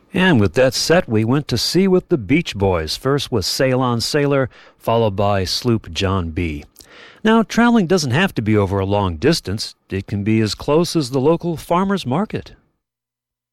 And with that set, we went to sea with the Beach Boys. First was Sail On Sailor, followed by Sloop John B. Now, traveling doesn't have to be over a long distance. It can be as close as the local farmer's market.